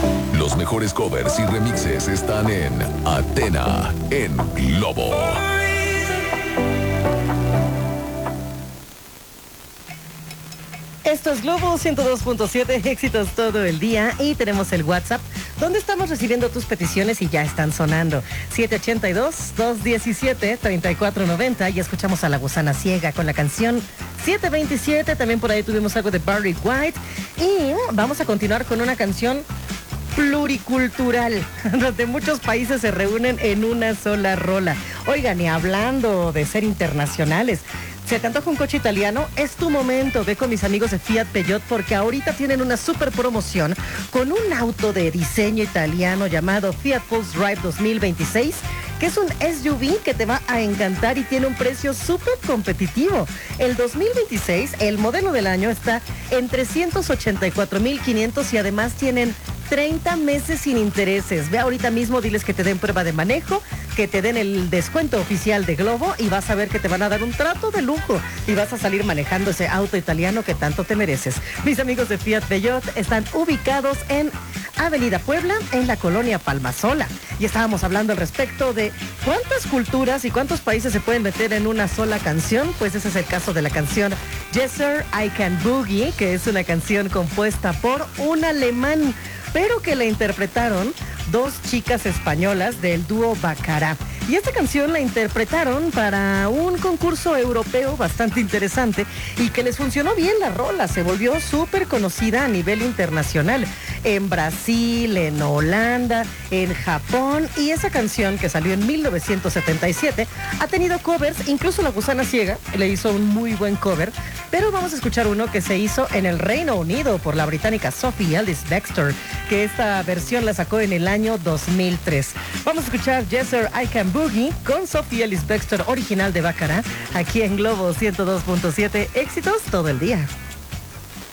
Los mejores covers y remixes están en Athena, en Globo. Esto es Globo 102.7, éxitos todo el día, y tenemos el WhatsApp donde estamos recibiendo tus peticiones y ya están sonando. 782-217-3490, y escuchamos a La Gusana Ciega con la canción 727. También por ahí tuvimos algo de Barry White, y vamos a continuar con una canción pluricultural, donde muchos países se reúnen en una sola rola. Oigan, y hablando de ser internacionales, ¿se te antoja un coche italiano? Es tu momento. Ve con mis amigos de Fiat Peugeot, porque ahorita tienen una super promoción con un auto de diseño italiano llamado Fiat Pulse Drive 2026, que es un SUV que te va a encantar y tiene un precio súper competitivo. El 2026, el modelo del año, está en 384,500 y además tienen 30 meses sin intereses. Ve ahorita mismo, diles que te den prueba de manejo, que te den el descuento oficial de Globo, y vas a ver que te van a dar un trato de lujo y vas a salir manejando ese auto italiano que tanto te mereces. Mis amigos de Fiat Peugeot están ubicados en Avenida Puebla, en la colonia Palmasola. Y estábamos hablando al respecto de cuántas culturas y cuántos países se pueden meter en una sola canción. Pues ese es el caso de la canción Yes Sir, I Can Boogie, que es una canción compuesta por un alemán, pero que la interpretaron dos chicas españolas del dúo Bacará. Y esta canción la interpretaron para un concurso europeo bastante interesante y que les funcionó bien la rola. Se volvió súper conocida a nivel internacional. En Brasil, en Holanda, en Japón. Y esa canción, que salió en 1977, ha tenido covers. Incluso La Gusana Ciega le hizo un muy buen cover. Pero vamos a escuchar uno que se hizo en el Reino Unido por la británica Sophie Ellis-Bextor, que esta versión la sacó en el año 2003. Vamos a escuchar Yes Sir, I Can Boogie con Sophie Ellis-Bextor, original de Bacará, aquí en Globo 102.7, éxitos todo el día.